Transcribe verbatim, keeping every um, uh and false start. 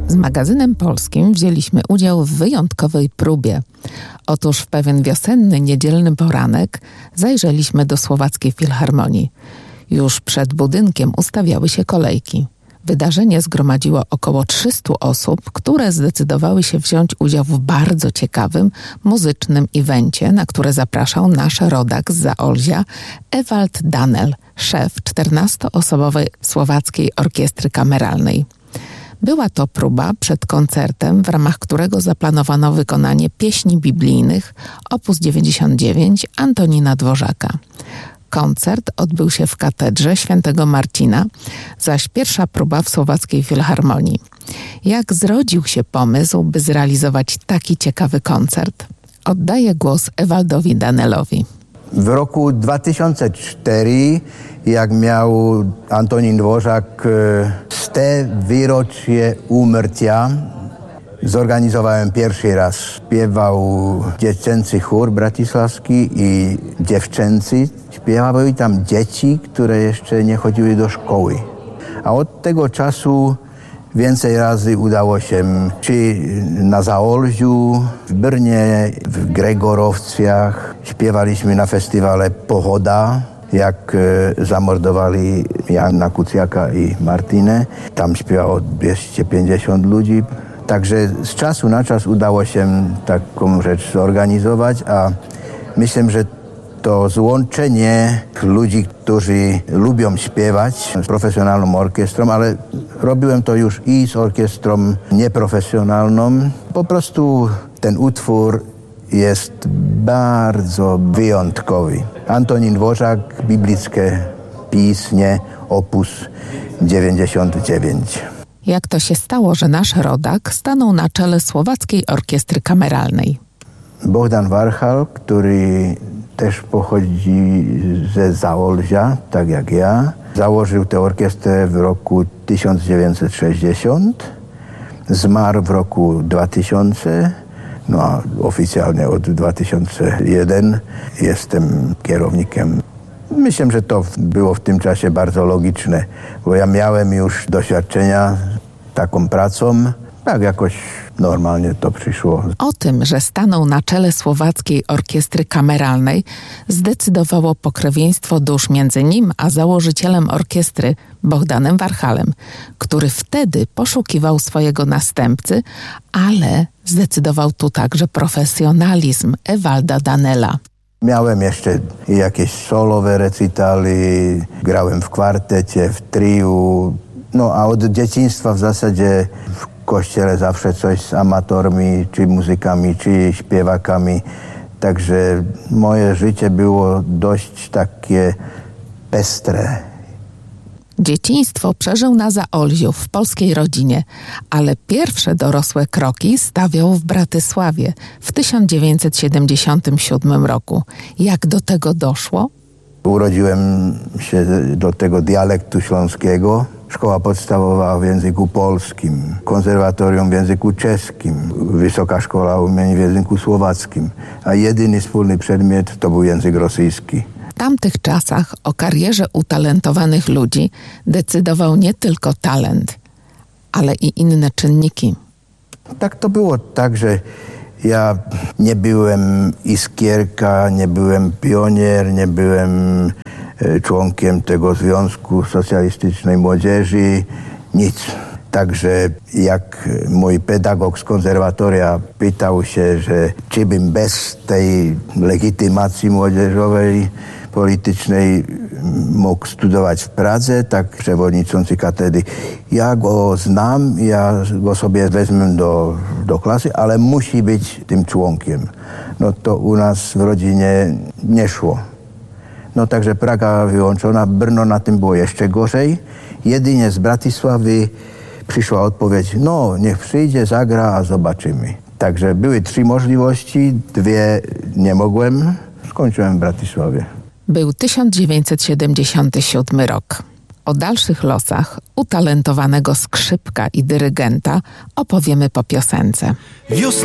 Z Magazynem Polskim wzięliśmy udział w wyjątkowej próbie. Otóż w pewien wiosenny, niedzielny poranek zajrzeliśmy do Słowackiej Filharmonii. Już przed budynkiem ustawiały się kolejki. Wydarzenie zgromadziło około trzystu osób, które zdecydowały się wziąć udział w bardzo ciekawym, muzycznym evencie, na które zapraszał nasz rodak z Zaolzia, Ewald Danel, szef czternastoosobowej Słowackiej Orkiestry Kameralnej. Była to próba przed koncertem, w ramach którego zaplanowano wykonanie pieśni biblijnych opus dziewięćdziesiąt dziewięć Antonina Dworzaka. Koncert odbył się w katedrze świętego Marcina, zaś pierwsza próba w Słowackiej Filharmonii. Jak zrodził się pomysł, by zrealizować taki ciekawy koncert? Oddaję głos Ewaldowi Danelowi. W roku dwa tysiące czwartym, jak miał Antonin Dworzak sto wyrocznie umrcia, zorganizowałem pierwszy raz. Śpiewał dziecięcy chór bratisławski i dziewczęcy. Śpiewały tam dzieci, które jeszcze nie chodziły do szkoły. A od tego czasu więcej razy udało się, czy na Zaolziu, w Brnie, w Gregorowcach. Śpiewaliśmy na festiwale Pochoda, jak e, zamordowali Jana Kucjaka i Martinę. Tam śpiewało dwieście pięćdziesiąt ludzi. Także z czasu na czas udało się taką rzecz zorganizować, a myślę, że to złączenie ludzi, którzy lubią śpiewać z profesjonalną orkiestrą, ale robiłem to już i z orkiestrą nieprofesjonalną. Po prostu ten utwór jest bardzo wyjątkowy. Antonin Dworzak, biblijskie pieśnie, opus dziewięćdziesiąt dziewięć. Jak to się stało, że nasz rodak stanął na czele Słowackiej Orkiestry Kameralnej? Bohdan Warchal, który też pochodzi ze Zaolzia, tak jak ja, założył tę orkiestrę w roku tysiąc dziewięćset sześćdziesiątym, zmarł w roku dwa tysiące, no a oficjalnie od dwa tysiące pierwszego jestem kierownikiem. Myślę, że to było w tym czasie bardzo logiczne, bo ja miałem już doświadczenia taką pracą, tak jakoś normalnie to przyszło. O tym, że stanął na czele Słowackiej Orkiestry Kameralnej, zdecydowało pokrewieństwo dusz między nim a założycielem orkiestry Bohdanem Warchalem, który wtedy poszukiwał swojego następcy, ale zdecydował tu także profesjonalizm Ewalda Danela. Miałem jeszcze jakieś solowe recitali, grałem w kwartecie, w triu, no a od dzieciństwa w zasadzie w kościele zawsze coś z amatorami, czy muzykami, czy śpiewakami. Także moje życie było dość takie pestre. Dzieciństwo przeżył na Zaolziu, w polskiej rodzinie, ale pierwsze dorosłe kroki stawiał w Bratysławie w tysiąc dziewięćset siedemdziesiątym siódmym roku. Jak do tego doszło? Urodziłem się do tego dialektu śląskiego. Szkoła podstawowa w języku polskim, konserwatorium w języku czeskim, wysoka szkoła umień w języku słowackim, a jedyny wspólny przedmiot to był język rosyjski. W tamtych czasach o karierze utalentowanych ludzi decydował nie tylko talent, ale i inne czynniki. Tak to było, tak, że ja nie byłem iskierka, nie byłem pionier, nie byłem członkiem tego Związku Socjalistycznej Młodzieży, nic. Także jak mój pedagog z konserwatoria pytał się, że czy bym bez tej legitymacji młodzieżowej, politycznej mógł studować w Pradze, tak przewodniczący katedry. Ja go znam, ja go sobie wezmę do, do klasy, ale musi być tym członkiem. No to u nas w rodzinie nie szło. No także Praga wyłączona, Brno na tym było jeszcze gorzej. Jedynie z Bratysławy przyszła odpowiedź, no niech przyjdzie, zagra, a zobaczymy. Także były trzy możliwości, dwie nie mogłem, skończyłem w Bratysławie. Był tysiąc dziewięćset siedemdziesiąty siódmy rok. O dalszych losach utalentowanego skrzypka i dyrygenta opowiemy po piosence.